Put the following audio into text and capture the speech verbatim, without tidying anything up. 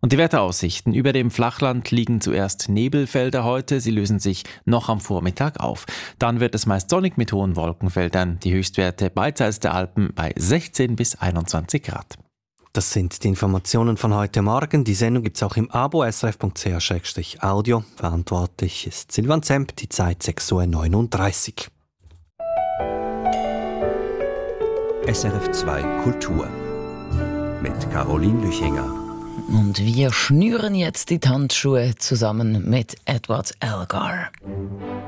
Und die Wetteraussichten. Über dem Flachland liegen zuerst Nebelfelder heute. Sie lösen sich noch am Vormittag auf. Dann wird es meist sonnig mit hohen Wolkenfeldern. Die Höchstwerte beidseits der Alpen bei sechzehn bis einundzwanzig Grad. Das sind die Informationen von heute Morgen. Die Sendung gibt es auch im Abo s r f punkt c h slash audio. Verantwortlich ist Silvan Zemp, die Zeit sechs Uhr neununddreißig. S R F zwei Kultur mit Caroline Lüchinger. Und wir schnüren jetzt die Tanzschuhe zusammen mit Edward Elgar.